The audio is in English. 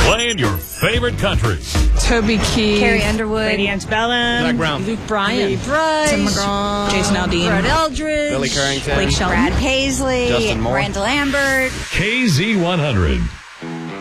Playing your favorite country. Toby Keith, Carrie Underwood, Lady Antebellum, Zach Brown, Luke Bryan, Lee Brice, Tim McGraw, Jason Aldean, Brett Eldridge, Billy Currington, Blake Shelton, Brad Paisley, Justin Moore, Randall Lambert. KZ100.